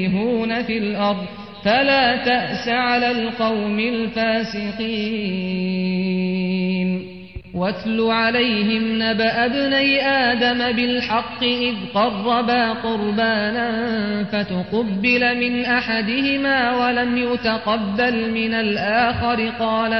يُفْسِدُونَ فِي الْأَرْضِ فَلَا تَأْسَ عَلَى الْقَوْمِ الْفَاسِقِينَ وَاتْلُ عَلَيْهِمْ نَبَأَ ابْنَيْ آدَمَ بِالْحَقِّ إِذْ قَرَّبَا قُرْبَانًا فَتُقُبِّلَ مِنْ أَحَدِهِمَا وَلَمْ يُتَقَبَّلْ مِنَ الْآخَرِ قَالَ